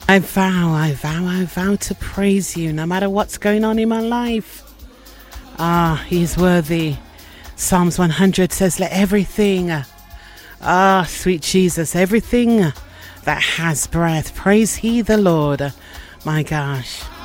I vow to praise you no matter what's going on in my life. He's worthy. Psalms 100 says, let everything, sweet Jesus, everything that has breath, praise he the Lord. My gosh.